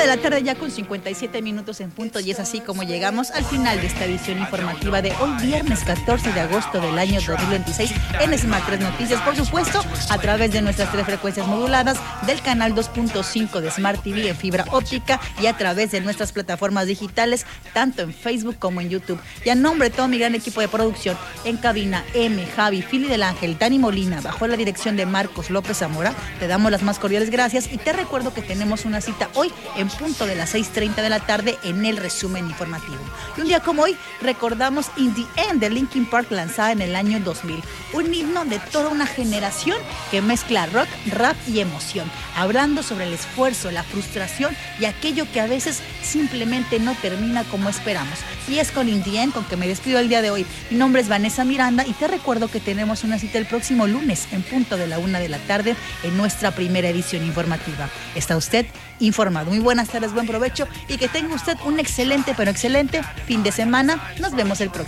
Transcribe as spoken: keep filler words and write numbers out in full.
la tarde ya con cincuenta y siete minutos en punto y es así como llegamos al final de esta edición informativa de hoy viernes catorce de agosto del año dos mil veintiséis en Smart tres Noticias, por supuesto a través de nuestras tres frecuencias moduladas del canal dos punto cinco de Smart T V en fibra óptica y a través de nuestras plataformas digitales tanto en Facebook como en YouTube. Y a nombre de todo mi gran equipo de producción en cabina, M, Javi, Fili del Ángel, Dani Molina, bajo la dirección de Marcos López Zamora, te damos las más cordiales gracias y te recuerdo que tenemos una cita hoy en punto de las seis treinta de la tarde en el resumen informativo. Y un día como hoy recordamos In the End de Linkin Park, lanzada en el año dos mil, un himno de toda una generación que mezcla rock, rap y emoción, hablando sobre el esfuerzo, la frustración y aquello que a veces simplemente no termina como esperamos. Y es con In the End con que me despido el día de hoy. Mi nombre es Vanessa Miranda y te recuerdo que tenemos una cita el próximo lunes en punto de la una de la tarde en nuestra primera edición informativa. ¿Está usted informado? Muy buenas tardes, buen provecho y que tenga usted un excelente, pero excelente fin de semana. Nos vemos el próximo.